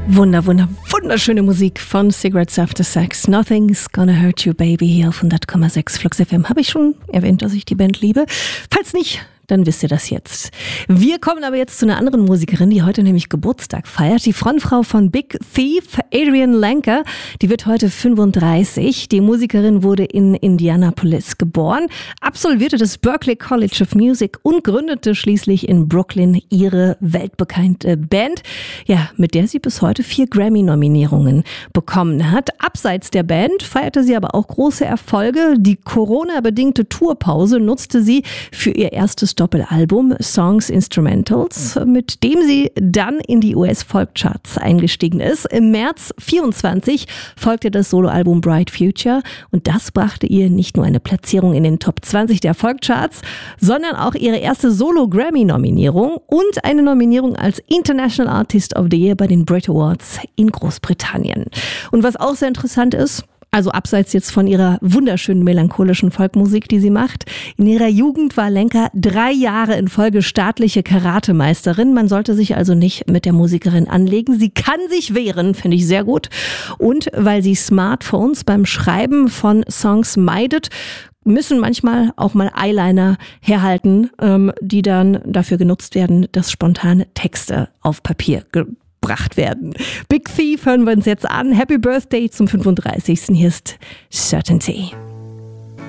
Wunderschöne Musik von Cigarettes After Sex. Nothing's Gonna Hurt You Baby hier auf 100,6 Flux FM. Habe ich schon erwähnt, dass ich die Band liebe? Falls nicht, dann wisst ihr das jetzt. Wir kommen aber jetzt zu einer anderen Musikerin, die heute nämlich Geburtstag feiert. Die Frontfrau von Big Thief, Adrienne Lenker, die wird heute 35. Die Musikerin wurde in Indianapolis geboren, absolvierte das Berklee College of Music und gründete schließlich in Brooklyn ihre weltbekannte Band, ja, mit der sie bis heute 4 Grammy-Nominierungen bekommen hat. Abseits der Band feierte sie aber auch große Erfolge. Die Corona-bedingte Tourpause nutzte sie für ihr erstes Doppelalbum Songs Instrumentals, mit dem sie dann in die US-Folkcharts eingestiegen ist. Im März 24 folgte das Soloalbum Bright Future und das brachte ihr nicht nur eine Platzierung in den Top 20 der Folkcharts, sondern auch ihre erste Solo-Grammy-Nominierung und eine Nominierung als International Artist of the Year bei den Brit Awards in Großbritannien. Und was auch sehr interessant ist, also abseits jetzt von ihrer wunderschönen melancholischen Folkmusik, die sie macht. In ihrer Jugend war Lenker 3 Jahre in Folge staatliche Karatemeisterin. Man sollte sich also nicht mit der Musikerin anlegen. Sie kann sich wehren, finde ich sehr gut. Und weil sie Smartphones beim Schreiben von Songs meidet, müssen manchmal auch mal Eyeliner herhalten, die dann dafür genutzt werden, dass spontane Texte auf Papier gebracht werden. Big Thief hören wir uns jetzt an. Happy Birthday zum 35. Hier ist Certainty.